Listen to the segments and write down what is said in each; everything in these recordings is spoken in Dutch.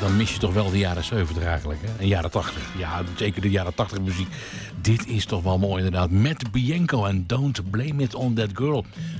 dan mis je toch wel de jaren 70 eigenlijk. Hè? En jaren 80. Ja, zeker de jaren 80 muziek. Dit is toch wel mooi inderdaad. Met Bianco en Don't Blame It on That Girl.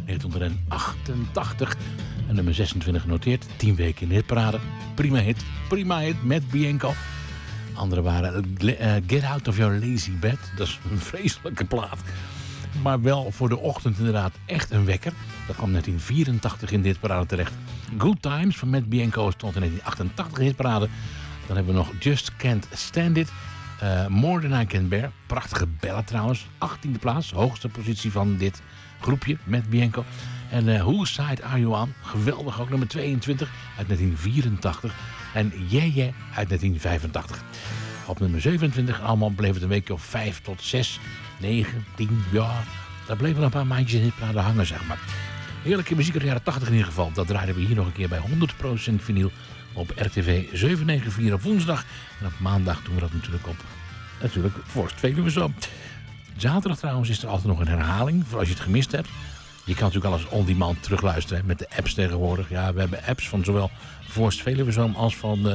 1988. En nummer 26 genoteerd. 10 weken in de hitparade. Prima hit met Bianco. Andere waren Get Out of Your Lazy Bed. Dat is een vreselijke plaat. Maar wel voor de ochtend inderdaad echt een wekker. Dat kwam 1984 in de hitparade terecht. Good Times van Matt Bianco stond in 1988 in de hitparade. Dan hebben we nog Just Can't Stand It. More Than I Can Bear. Prachtige ballad trouwens. 18e plaats. Hoogste positie van dit groepje. Matt Bianco. En Whose Side Are You On? Geweldig ook. Nummer 22 uit 1984. En Yeah Yeah uit 1985. Op nummer 27 allemaal bleef het een weekje of 5 tot 6, 9, 10 jaar. Daar bleven een paar maandjes in het platen hangen, zeg maar. Heerlijke muziek uit de jaren 80 in ieder geval. Dat draaiden we hier nog een keer bij 100% vinyl op RTV 794 op woensdag. En op maandag doen we dat natuurlijk Forst Veluwe zo. Zaterdag trouwens is er altijd nog een herhaling, voor als je het gemist hebt. Je kan natuurlijk alles on-demand terugluisteren hè, met de apps tegenwoordig. Ja, we hebben apps van zowel Forst Veluwe als van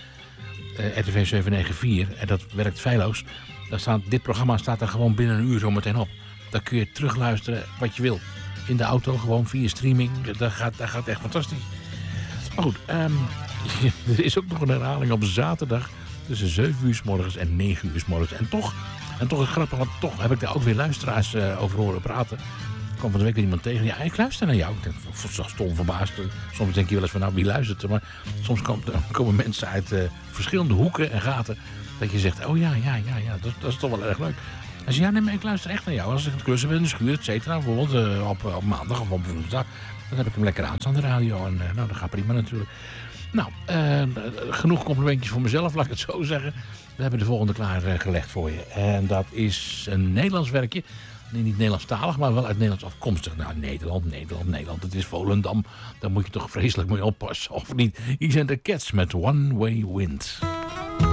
RTV 794. En dat werkt feilloos. Dit programma staat er gewoon binnen een uur zo meteen op. Dan kun je terugluisteren wat je wil. In de auto, gewoon via streaming. Dat gaat echt fantastisch. Maar goed, er is ook nog een herhaling op zaterdag tussen 7 uur 's morgens en 9 uur 's morgens. En toch is het grappig, want toch heb ik daar ook weer luisteraars over horen praten. Er kwam van de week weer iemand tegen. Ja, ik luister naar jou. Ik denk, zo stom verbaasd. Soms denk je wel eens van, nou, wie luistert er? Maar soms komen mensen uit verschillende hoeken en gaten. Dat je zegt, oh ja, dat is toch wel erg leuk. Hij zei, ja, nee, maar ik luister echt naar jou. Als ik het klussen ben in de schuur, et cetera, bijvoorbeeld op maandag of op woensdag, dan heb ik hem lekker aan de radio. En nou, dat gaat prima natuurlijk. Nou, genoeg complimentjes voor mezelf, laat ik het zo zeggen. We hebben de volgende klaargelegd voor je. En dat is een Nederlands werkje. Nee, niet Nederlandstalig, maar wel uit Nederlands afkomstig. Nou, Nederland. Het is Volendam. Daar moet je toch vreselijk mee oppassen, of niet? Hier zijn de Cats met One Way Wind.